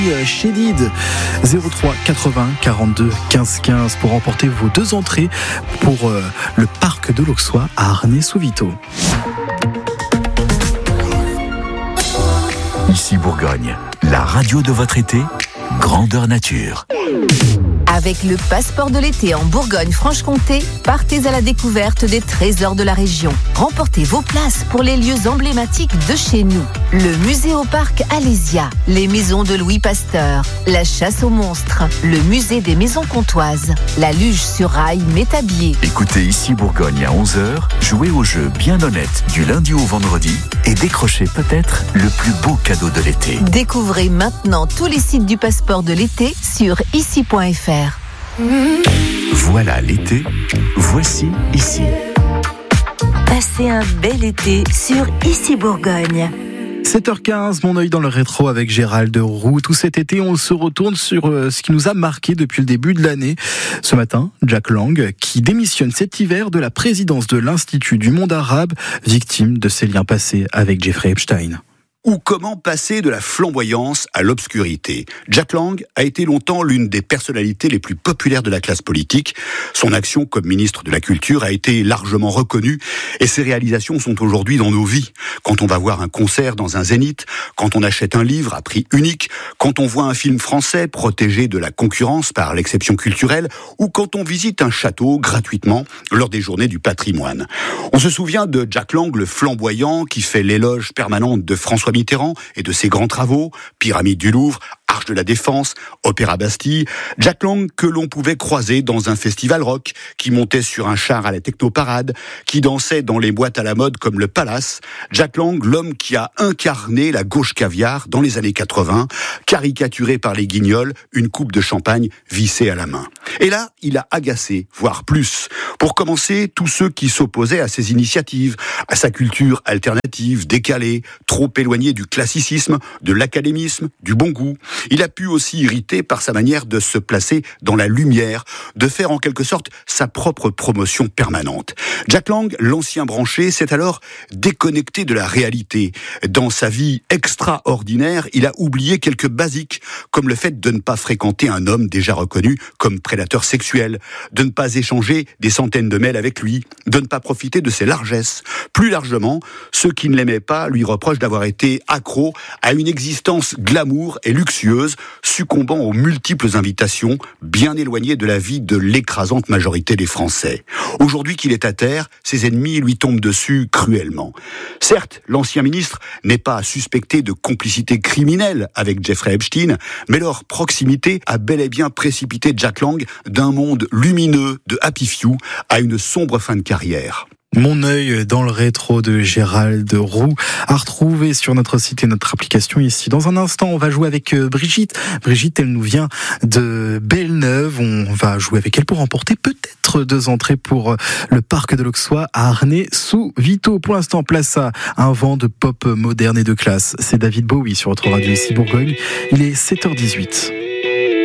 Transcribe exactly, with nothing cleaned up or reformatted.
Chédid, zéro trois quatre-vingts quarante-deux quinze quinze pour remporter vos deux entrées pour euh, le parc de l'Auxois à Arnay-sous-Vito. Ici Bourgogne, la radio de votre été, grandeur nature. Avec le passeport de l'été en Bourgogne-Franche-Comté, partez à la découverte des trésors de la région. Remportez vos places pour les lieux emblématiques de chez nous. Le musée au parc Alésia, les maisons de Louis Pasteur, la chasse aux monstres, le musée des maisons comtoises, la luge sur rail Métabier. Écoutez Ici Bourgogne à onze heures, jouez au jeu bien honnête du lundi au vendredi et décrochez peut-être le plus beau cadeau de l'été. Découvrez maintenant tous les sites du passeport de l'été sur ici point f r. Voilà l'été, voici Ici. Passez un bel été sur Ici Bourgogne. sept heures quinze, mon œil dans le rétro avec Gérald Roux. Tout cet été, on se retourne sur ce qui nous a marqué depuis le début de l'année. Ce matin, Jack Lang, qui démissionne cet hiver de la présidence de l'Institut du monde arabe, victime de ses liens passés avec Jeffrey Epstein. Ou comment passer de la flamboyance à l'obscurité. Jack Lang a été longtemps l'une des personnalités les plus populaires de la classe politique. Son action comme ministre de la Culture a été largement reconnue et ses réalisations sont aujourd'hui dans nos vies. Quand on va voir un concert dans un zénith, quand on achète un livre à prix unique, quand on voit un film français protégé de la concurrence par l'exception culturelle ou quand on visite un château gratuitement lors des journées du patrimoine. On se souvient de Jack Lang, le flamboyant qui fait l'éloge permanente de François Mitterrand et de ses grands travaux, Pyramide du Louvre, Arche de la Défense, Opéra Bastille. Jack Lang que l'on pouvait croiser dans un festival rock, qui montait sur un char à la technoparade, qui dansait dans les boîtes à la mode comme le Palace. Jack Lang, l'homme qui a incarné la gauche caviar dans les années quatre-vingts, caricaturé par les guignols, une coupe de champagne vissée à la main. Et là, il a agacé, voire plus. Pour commencer, tous ceux qui s'opposaient à ses initiatives, à sa culture alternative, décalée, trop éloignée du classicisme, de l'académisme, du bon goût. Il a pu aussi irriter par sa manière de se placer dans la lumière, de faire en quelque sorte sa propre promotion permanente. Jack Lang, l'ancien branché, s'est alors déconnecté de la réalité. Dans sa vie extraordinaire, il a oublié quelques basiques, comme le fait de ne pas fréquenter un homme déjà reconnu comme prédateur sexuel, de ne pas échanger des centaines de mails avec lui, de ne pas profiter de ses largesses. Plus largement, ceux qui ne l'aimaient pas lui reprochent d'avoir été accro à une existence glamour et luxueuse, succombant aux multiples invitations, bien éloignées de la vie de l'écrasante majorité des Français. Aujourd'hui qu'il est à terre, ses ennemis lui tombent dessus cruellement. Certes, l'ancien ministre n'est pas suspecté de complicité criminelle avec Jeffrey Epstein, mais leur proximité a bel et bien précipité Jack Lang d'un monde lumineux de Happy Few à une sombre fin de carrière. Mon œil dans le rétro de Gérald Roux, à retrouver sur notre site et notre application ici. Dans un instant, on va jouer avec Brigitte. Brigitte, elle nous vient de Belle-Neuve. On va jouer avec elle pour remporter peut-être deux entrées pour le parc de l'Auxois à Arnay-sous-Vito. Pour l'instant, place à un vent de pop moderne et de classe. C'est David Bowie sur votre radio ici Bourgogne. Il est sept heures dix-huit.